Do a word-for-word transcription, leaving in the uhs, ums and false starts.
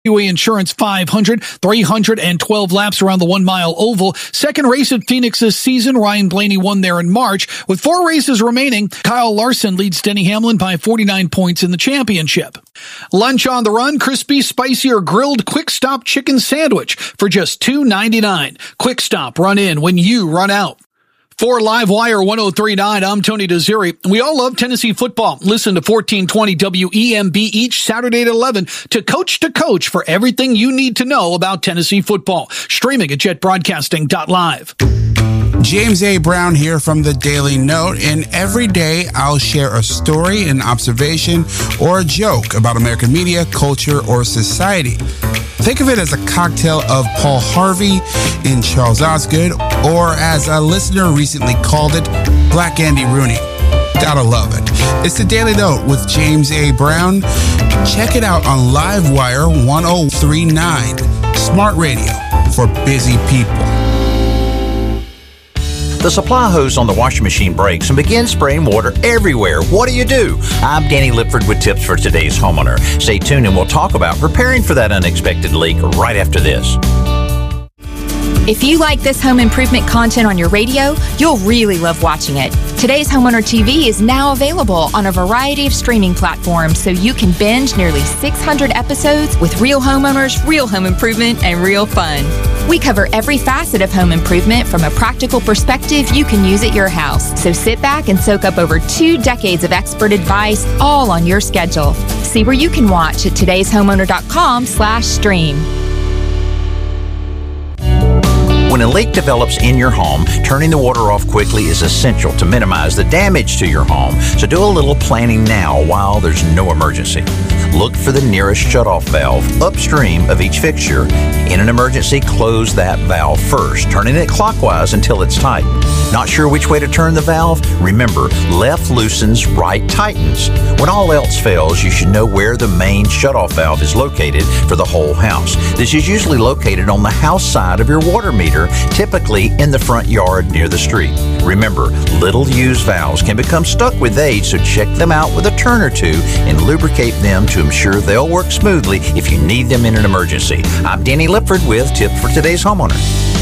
Freeway Insurance five hundred, three hundred twelve laps around the one-mile oval. Second race at Phoenix this season. Ryan Blaney won there in March. With four races remaining, Kyle Larson leads Denny Hamlin by forty-nine points in the championship. Lunch on the Run, crispy, spicy, or grilled Quick Stop chicken sandwich for just two ninety-nine. Quick Stop, run in when you run out. For Livewire one oh three point nine, I'm Tony Desiri. We all love Tennessee football. Listen to fourteen twenty W E M B each Saturday at eleven to Coach to Coach for everything you need to know about Tennessee football. Streaming at jet broadcasting dot live. James A. Brown here from the Daily Note, and every day I'll share a story, an observation, or a joke about American media, culture, or society. Think of it as a cocktail of Paul Harvey and Charles Osgood, or as a listener recently called it, Black Andy Rooney. Gotta love it. It's the Daily Note with James A. Brown. Check it out on Livewire one oh three point nine, Smart Radio for busy people. The supply hose on the washing machine breaks and begins spraying water everywhere. What do you do? I'm Danny Lipford with tips for today's homeowner. Stay tuned and we'll talk about preparing for that unexpected leak right after this. If you like this home improvement content on your radio, you'll really love watching it. Today's Homeowner T V is now available on a variety of streaming platforms, so you can binge nearly six hundred episodes with real homeowners, real home improvement, and real fun. We cover every facet of home improvement from a practical perspective you can use at your house. So sit back and soak up over two decades of expert advice, all on your schedule. See where you can watch at todays homeowner dot com slash stream. When a leak develops in your home, turning the water off quickly is essential to minimize the damage to your home. So do a little planning now while there's no emergency. Look for the nearest shutoff valve upstream of each fixture. In an emergency, close that valve first, turning it clockwise until it's tight. Not sure which way to turn the valve? Remember, left loosens, right tightens. When all else fails, you should know where the main shutoff valve is located for the whole house. This is usually located on the house side of your water meter, typically in the front yard near the street. Remember, little used valves can become stuck with age, so check them out with a turn or two and lubricate them to ensure they'll work smoothly if you need them in an emergency. I'm Danny Lipford with Tips for Today's Homeowner.